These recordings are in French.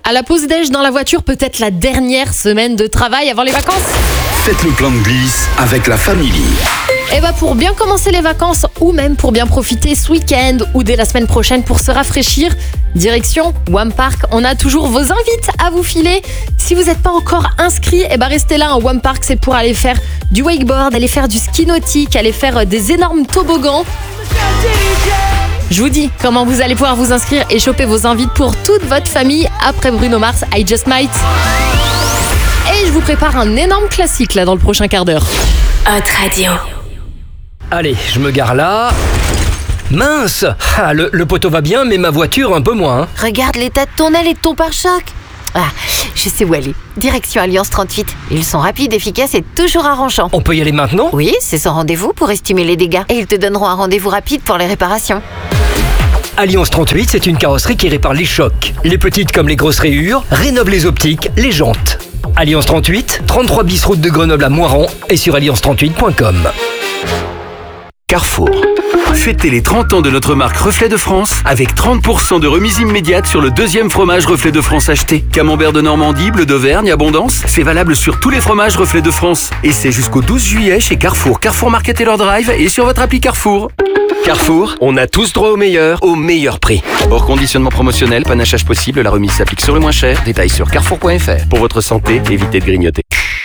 À la pause déj dans la voiture, peut-être la dernière semaine de travail avant les vacances. Faites le plan de glisse avec la famille. Et pour bien commencer les vacances ou même pour bien profiter ce week-end ou dès la semaine prochaine pour se rafraîchir, direction Wamppark, on a toujours vos invites à vous filer. Si vous n'êtes pas encore inscrit, restez là. Wamppark, c'est pour aller faire du wakeboard, aller faire du ski nautique, aller faire des énormes toboggans. Je vous dis comment vous allez pouvoir vous inscrire et choper vos invites pour toute votre famille après Bruno Mars, I Just Might. Et je vous prépare un énorme classique là dans le prochain quart d'heure. Hot Radio. Allez, je me gare là. Mince, le poteau va bien, mais ma voiture un peu moins. Regarde l'état de ton aile et de ton pare-choc. Je sais où aller. Direction Alliance 38. Ils sont rapides, efficaces et toujours arrangeants. On peut y aller maintenant ? Oui, c'est son rendez-vous pour estimer les dégâts. Et ils te donneront un rendez-vous rapide pour les réparations. Alliance 38, c'est une carrosserie qui répare les chocs. Les petites comme les grosses rayures, rénove les optiques, les jantes. Alliance 38, 33 bis route de Grenoble à Moiran et sur alliance38.com. Carrefour. Fêtez les 30 ans de notre marque Reflet de France avec 30% de remise immédiate sur le deuxième fromage Reflet de France acheté. Camembert de Normandie, bleu d'Auvergne, Abondance, c'est valable sur tous les fromages Reflet de France. Et c'est jusqu'au 12 juillet chez Carrefour, Carrefour Market et leur drive et sur votre appli Carrefour. Carrefour, on a tous droit au meilleur prix. Hors conditionnement promotionnel, panachage possible, la remise s'applique sur le moins cher. Détails sur carrefour.fr. Pour votre santé, évitez de grignoter.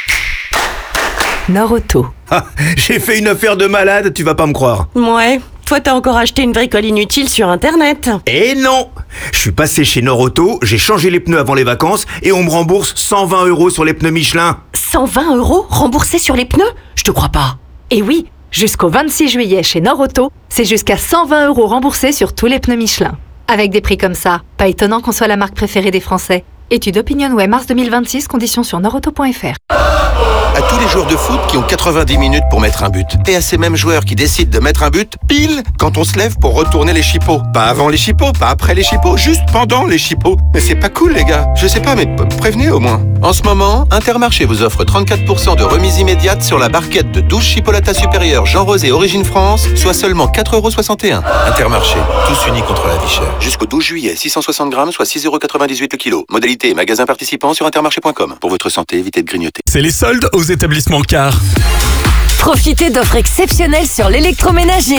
Norauto. J'ai fait une affaire de malade, tu vas pas me croire. Ouais, toi t'as encore acheté une bricole inutile sur internet. Eh non! Je suis passé chez Norauto, j'ai changé les pneus avant les vacances et on me rembourse 120 € sur les pneus Michelin. 120 € remboursés sur les pneus ? Je te crois pas. Et oui, jusqu'au 26 juillet chez Norauto, c'est jusqu'à 120 € remboursés sur tous les pneus Michelin. Avec des prix comme ça, pas étonnant qu'on soit la marque préférée des Français. Étude Opinionway mars 2026, conditions sur norauto.fr. À tous les joueurs de foot qui ont 90 minutes pour mettre un but. Et à ces mêmes joueurs qui décident de mettre un but pile quand on se lève pour retourner les chipots. Pas avant les chipots, pas après les chipots, juste pendant les chipots. Mais c'est pas cool les gars. Je sais pas, mais prévenez au moins. En ce moment, Intermarché vous offre 34% de remise immédiate sur la barquette de 12 chipolatas supérieures Jean Rosé Origine France, soit seulement 4,61 €. Intermarché, tous unis contre la vie chère. Jusqu'au 12 juillet, 660 grammes, soit 6,98 € le kilo. Modalité et magasin participant sur intermarché.com. Pour votre santé, évitez de grignoter. C'est les soldes aux établissements Car. Profitez d'offres exceptionnelles sur l'électroménager.